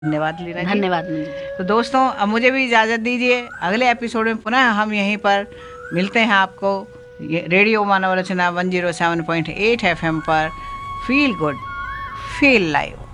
धन्यवाद लीना जी। धन्यवाद मंजू जी। तो दोस्तों अब मुझे भी इजाज़त दीजिए, अगले एपिसोड में पुनः हम यहीं पर मिलते हैं आपको रेडियो मानव रचना 107.8 FM पर। Feel good, feel live.